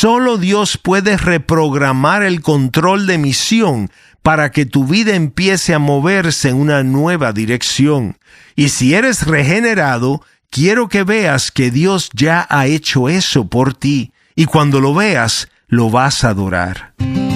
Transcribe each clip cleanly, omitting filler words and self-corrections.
Solo Dios puede reprogramar el control de misión para que tu vida empiece a moverse en una nueva dirección. Y si eres regenerado, quiero que veas que Dios ya ha hecho eso por ti. Y cuando lo veas, lo vas a adorar.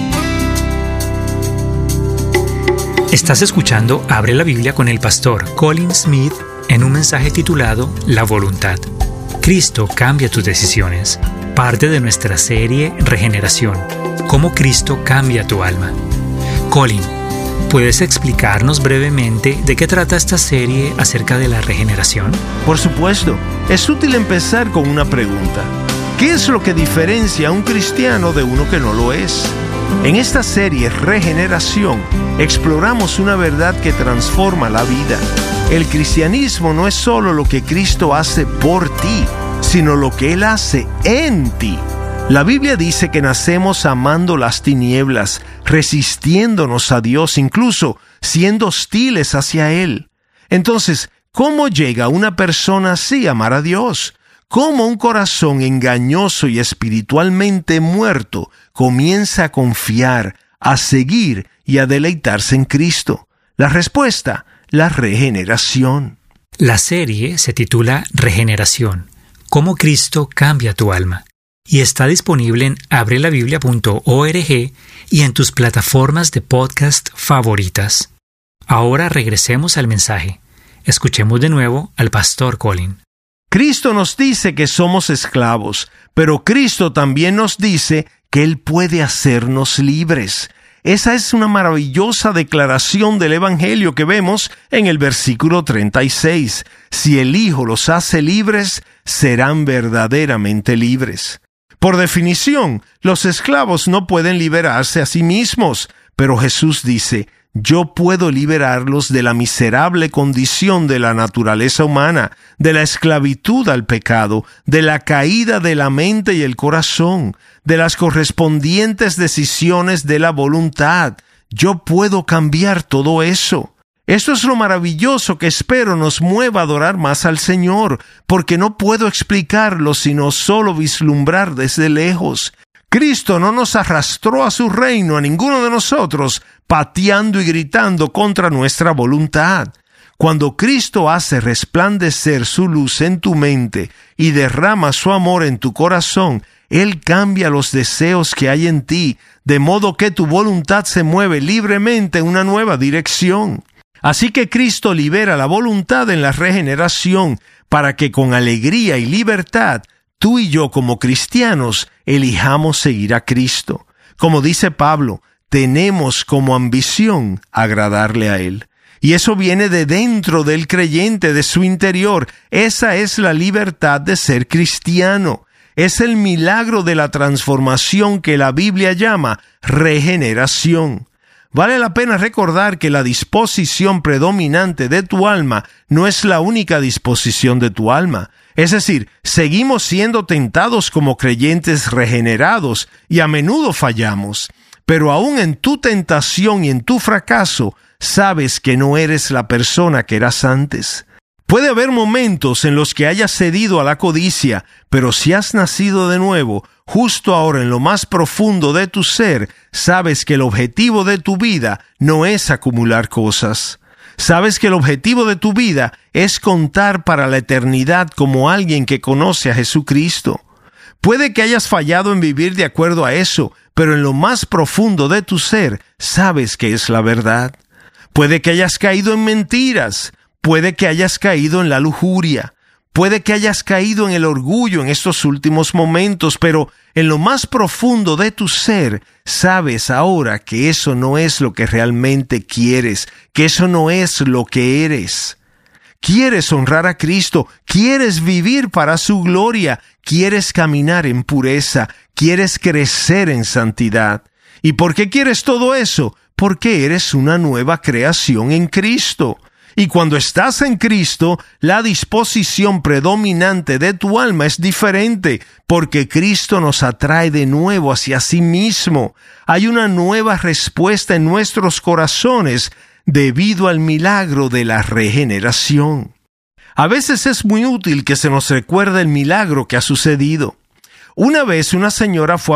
Estás escuchando Abre la Biblia con el pastor Colin Smith en un mensaje titulado La Voluntad. Cristo cambia tus decisiones. Parte de nuestra serie Regeneración. Cómo Cristo cambia tu alma. Colin, ¿puedes explicarnos brevemente de qué trata esta serie acerca de la regeneración? Por supuesto, es útil empezar con una pregunta. ¿Qué es lo que diferencia a un cristiano de uno que no lo es? En esta serie Regeneración, exploramos una verdad que transforma la vida. El cristianismo no es solo lo que Cristo hace por ti, sino lo que Él hace en ti. La Biblia dice que nacemos amando las tinieblas, resistiéndonos a Dios, incluso siendo hostiles hacia Él. Entonces, ¿cómo llega una persona así a amar a Dios? ¿Cómo un corazón engañoso y espiritualmente muerto comienza a confiar, a seguir y a deleitarse en Cristo? La respuesta, la regeneración. La serie se titula Regeneración. Cómo Cristo cambia tu alma. Y está disponible en abrelabiblia.org y en tus plataformas de podcast favoritas. Ahora regresemos al mensaje. Escuchemos de nuevo al pastor Colin. Cristo nos dice que somos esclavos, pero Cristo también nos dice que Él puede hacernos libres. Esa es una maravillosa declaración del Evangelio que vemos en el versículo 36. Si el Hijo los hace libres, serán verdaderamente libres. Por definición, los esclavos no pueden liberarse a sí mismos, pero Jesús dice, yo puedo liberarlos de la miserable condición de la naturaleza humana, de la esclavitud al pecado, de la caída de la mente y el corazón, de las correspondientes decisiones de la voluntad. Yo puedo cambiar todo eso. Esto es lo maravilloso que espero nos mueva a adorar más al Señor, porque no puedo explicarlo sino solo vislumbrar desde lejos. Cristo no nos arrastró a su reino a ninguno de nosotros, pateando y gritando contra nuestra voluntad. Cuando Cristo hace resplandecer su luz en tu mente y derrama su amor en tu corazón, Él cambia los deseos que hay en ti, de modo que tu voluntad se mueve libremente en una nueva dirección. Así que Cristo libera la voluntad en la regeneración para que con alegría y libertad tú y yo como cristianos elijamos seguir a Cristo. Como dice Pablo, tenemos como ambición agradarle a Él. Y eso viene de dentro del creyente, de su interior. Esa es la libertad de ser cristiano. Es el milagro de la transformación que la Biblia llama regeneración. Vale la pena recordar que la disposición predominante de tu alma no es la única disposición de tu alma. Es decir, seguimos siendo tentados como creyentes regenerados y a menudo fallamos. Pero aún en tu tentación y en tu fracaso, sabes que no eres la persona que eras antes. Puede haber momentos en los que hayas cedido a la codicia, pero si has nacido de nuevo, justo ahora en lo más profundo de tu ser, sabes que el objetivo de tu vida no es acumular cosas. Sabes que el objetivo de tu vida es contar para la eternidad como alguien que conoce a Jesucristo. Puede que hayas fallado en vivir de acuerdo a eso, pero en lo más profundo de tu ser, sabes que es la verdad. Puede que hayas caído en mentiras, puede que hayas caído en la lujuria, puede que hayas caído en el orgullo en estos últimos momentos, pero en lo más profundo de tu ser, sabes ahora que eso no es lo que realmente quieres, que eso no es lo que eres. Quieres honrar a Cristo, quieres vivir para su gloria, quieres caminar en pureza, quieres crecer en santidad. ¿Y por qué quieres todo eso? Porque eres una nueva creación en Cristo. Y cuando estás en Cristo, la disposición predominante de tu alma es diferente, porque Cristo nos atrae de nuevo hacia sí mismo. Hay una nueva respuesta en nuestros corazones debido al milagro de la regeneración. A veces es muy útil que se nos recuerde el milagro que ha sucedido. Una vez una señora fue